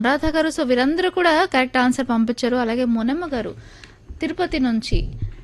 రాధ గారు. సో వీరందరూ కూడా కరెక్ట్ ఆన్సర్ పంపించారు. అలాగే మునమ్మ గారు తిరుపతి నుంచి,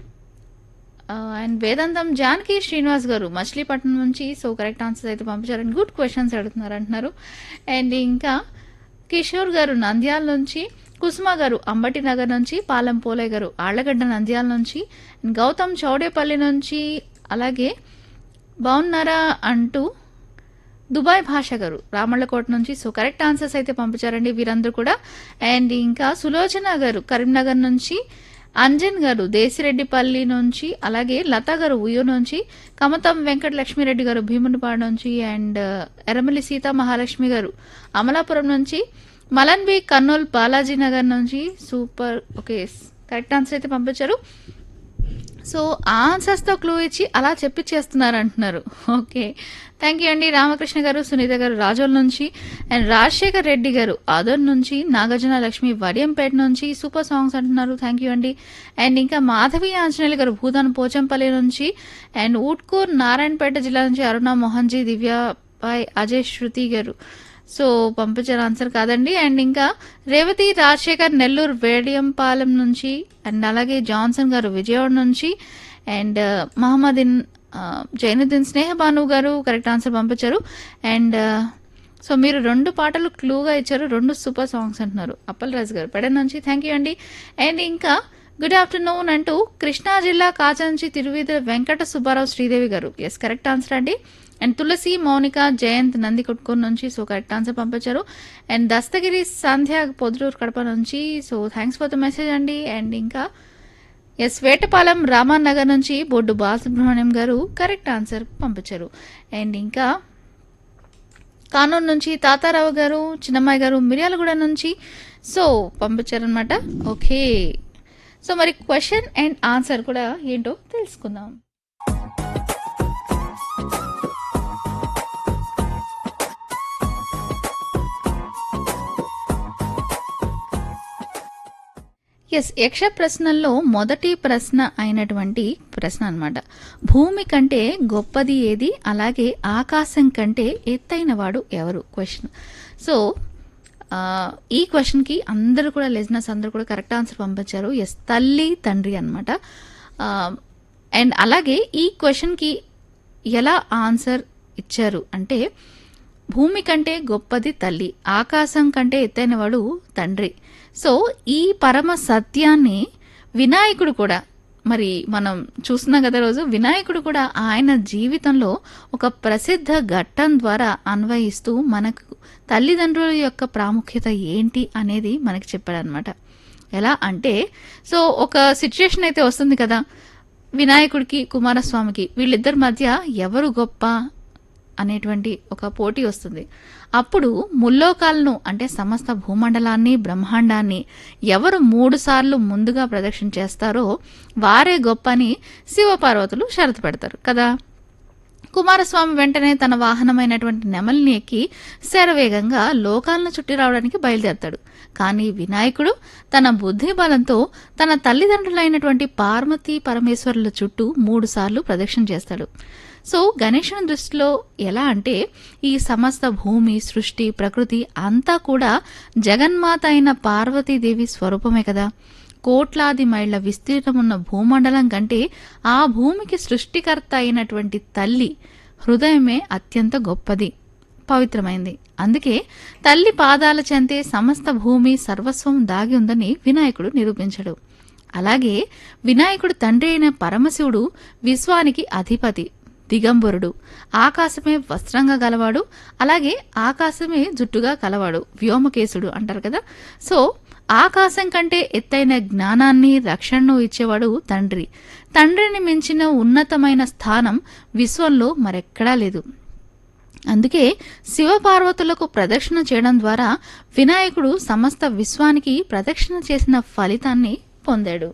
అండ్ వేదాంతం జానకి శ్రీనివాస్ గారు మచిలీపట్నం నుంచి సో కరెక్ట్ ఆన్సర్స్ అయితే పంపించారు. అండ్ గుడ్ క్వశ్చన్స్ అడుగుతున్నారు అంటున్నారు. అండ్ ఇంకా కిషోర్ గారు నంద్యాల నుంచి, కుసుమ గారు అంబటి నగర్ నుంచి, పాలెం పోలే గారు ఆళ్లగడ్డ నంద్యాల నుంచి, అండ్ గౌతమ్ చౌడేపల్లి నుంచి, అలాగే బాగున్నారా అంటూ దుబాయ్ భాష గారు రామళ్ళకోట నుంచి సో కరెక్ట్ ఆన్సర్స్ అయితే పంపించారండి వీరందరూ కూడా. అండ్ ఇంకా సులోచన గారు కరీంనగర్ నుంచి, అంజన్ గారు దేశిరెడ్డిపల్లి నుంచి, అలాగే లతా గారు ఉయ్యూ నుంచి, కమతం వెంకట లక్ష్మీరెడ్డి గారు భీమునిపాడు నుంచి, అండ్ ఎర్రమల్లి సీతా మహాలక్ష్మి గారు అమలాపురం నుంచి, మలన్ బి కర్నూల్ బాలాజీ నగర్ నుంచి. సూపర్, ఓకే కరెక్ట్ ఆన్సర్ అయితే పంపించారు. సో ఆన్సర్స్తో క్లూ ఇచ్చి అలా చెప్పించేస్తున్నారు అంటున్నారు. ఓకే థ్యాంక్ యూ అండి. రామకృష్ణ గారు, సునీత గారు రాజోల్ నుంచి, అండ్ రాజశేఖర్ రెడ్డి గారు ఆదర్ నుంచి, నాగార్జున లక్ష్మి వడియంపేట నుంచి సూపర్ సాంగ్స్ అంటున్నారు. థ్యాంక్ యూ అండి. అండ్ ఇంకా మాధవి ఆంజనేయులు గారు భూదాన్ పోచంపల్లి నుంచి, అండ్ ఊట్కూర్ నారాయణపేట జిల్లా నుంచి అరుణ మోహన్జీ, దివ్యాబాయ్, అజయ్, శృతి గారు సో పంపించారు ఆన్సర్ కాదండి. అండ్ ఇంకా రేవతి రాజశేఖర్ నెల్లూరు వేడియంపాలెం నుంచి, అండ్ అలాగే జాన్సన్ గారు విజయవాడ నుంచి, అండ్ మహమ్మదీన్ జైనుద్దీన్ స్నేహబాను గారు కరెక్ట్ ఆన్సర్ పంపించారు. అండ్ సో మీరు 2 పాటలు క్లూగా ఇచ్చారు, 2 సూపర్ సాంగ్స్ అంటున్నారు. అప్పల్ రాజు గారు పెడ నుంచి థ్యాంక్ యూ అండి. అండ్ ఇంకా గుడ్ ఆఫ్టర్నూన్ అంటూ కృష్ణా జిల్లా కాచా నుంచి తిరువిధ వెంకట సుబ్బారావు శ్రీదేవి గారు ఎస్ కరెక్ట్ ఆన్సర్ అండి. అండ్ తులసి మౌనిక జయంత్ నంది కొట్టుకూరు నుంచి సో కరెక్ట్ ఆన్సర్ పంపించారు. అండ్ దస్తగిరి సంధ్య పొద్దుటూరు కడప నుంచి so thanks for the message అండి. అండ్ ఇంకా ఎస్ వేటపాలెం రామానగర్ నుంచి బొడ్డు బాలసుబ్రహ్మణ్యం గారు కరెక్ట్ ఆన్సర్ పంపించారు. అండ్ ఇంకా కానూరు నుంచి తాతారావు గారు, చిన్నమ్మాయి గారు మిర్యాలగూడ నుంచి సో పంపించారనమాట. ఓకే సో మరి క్వశ్చన్ అండ్ ఆన్సర్ కూడా ఏంటో తెలుసుకుందాం. ఎస్ యక్ష ప్రశ్నల్లో మొదటి ప్రశ్న అయినటువంటి ప్రశ్న అన్నమాట. భూమి కంటే గొప్పది ఏది, అలాగే ఆకాశం కంటే ఎత్తైన వాడు ఎవరు క్వశ్చన్. సో ఈ క్వశ్చన్కి అందరూ కూడా లిజనర్స్ అందరూ కూడా కరెక్ట్ ఆన్సర్ పంపించారు. ఎస్ తల్లి తండ్రి అనమాట. అండ్ అలాగే ఈ క్వశ్చన్కి ఎలా ఆన్సర్ ఇచ్చారు అంటే భూమి కంటే గొప్పది తల్లి, ఆకాశం కంటే ఎత్తైనవాడు తండ్రి. సో ఈ పరమ సత్యాన్ని వినాయకుడు కూడా మరి మనం చూస్తున్నాం కదా రోజు వినాయకుడు కూడా ఆయన జీవితంలో ఒక ప్రసిద్ధ ఘట్టం ద్వారా అన్వయిస్తూ మనకు తల్లిదండ్రుల యొక్క ప్రాముఖ్యత ఏంటి అనేది మనకి చెప్పాడనమాట. ఎలా అంటే సో ఒక సిచ్యుయేషన్ అయితే వస్తుంది కదా, వినాయకుడికి కుమారస్వామికి వీళ్ళిద్దరి మధ్య ఎవరు గొప్ప అనేటువంటి ఒక పోటీ వస్తుంది. అప్పుడు ముల్లోకాలను అంటే సమస్త భూమండలాన్ని బ్రహ్మాండాన్ని ఎవరు 3 సార్లు ముందుగా ప్రదక్షిణ చేస్తారో వారే గొప్ప అని శివపార్వతులు షరతు పెడతారు కదా. కుమారస్వామి వెంటనే తన వాహనమైనటువంటి నెమలిని ఎక్కి శరవేగంగా లోకాలను చుట్టి రావడానికి బయలుదేరతాడు. కానీ వినాయకుడు తన బుద్ధి బలంతో తన తల్లిదండ్రులైనటువంటి పార్వతీ పరమేశ్వరుల చుట్టూ 3 సార్లు ప్రదక్షిణ చేస్తాడు. సో గణేశుని దృష్టిలో ఎలా అంటే ఈ సమస్త భూమి సృష్టి ప్రకృతి అంతా కూడా జగన్మాత అయిన పార్వతీదేవి స్వరూపమే కదా. కోట్లాది మైళ్ల విస్తీర్ణమున్న భూమండలం కంటే ఆ భూమికి సృష్టికర్త అయినటువంటి తల్లి హృదయమే అత్యంత గొప్పది, పవిత్రమైంది. అందుకే తల్లి పాదాల చెంతే సమస్త భూమి సర్వస్వం దాగి ఉందని వినాయకుడు నిరూపించాడు. అలాగే వినాయకుడు తండ్రి అయిన పరమశివుడు విశ్వానికి అధిపతి, దిగంబరుడు, ఆకాశమే వస్త్రంగా గలవాడు, అలాగే ఆకాశమే జుట్టుగా కలవాడు, వ్యోమకేశుడు అంటారు కదా. సో ఆకాశం కంటే ఎత్తైన జ్ఞానాన్ని రక్షణను ఇచ్చేవాడు తండ్రి. తండ్రిని మించిన ఉన్నతమైన స్థానం విశ్వంలో మరెక్కడా లేదు. అందుకే శివపార్వతులకు ప్రదక్షిణ చేయడం ద్వారా వినాయకుడు సమస్త విశ్వానికి ప్రదక్షిణ చేసిన ఫలితాన్ని పొందాడు.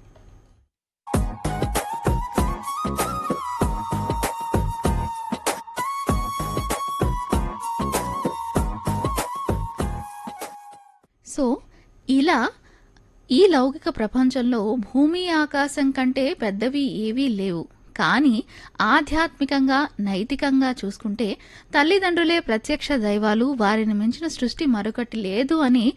సో ఇలా ఈ లౌకిక ప్రపంచంలో భూమి ఆకాశం కంటే పెద్దవి ఏవీ లేవు. కానీ ఆధ్యాత్మికంగా నైతికంగా చూసుకుంటే తల్లిదండ్రులే ప్రత్యక్ష దైవాలు, వారిని మించిన సృష్టి మరొకటి లేదు అని